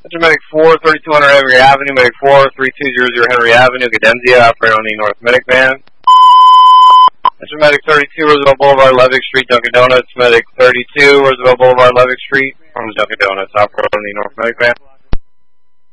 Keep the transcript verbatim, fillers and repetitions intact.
Metro Medic four, thirty-two hundred Henry Avenue, Medic four, thirty-two hundred Henry Avenue, Cadenzia, operator on the North Medic van. Metro Medic thirty-two, Roosevelt Boulevard, Levick Street, Dunkin' Donuts. Medic thirty-two, Roosevelt Boulevard, Levick Street, from Dunkin' Donuts, operator on the North Medic van.